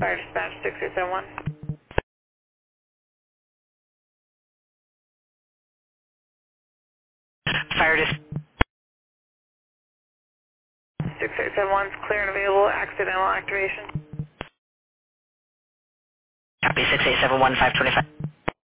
Fire dispatch 6871. Fire dis. 6871 is clear and available. Accidental activation. Copy 6871 525.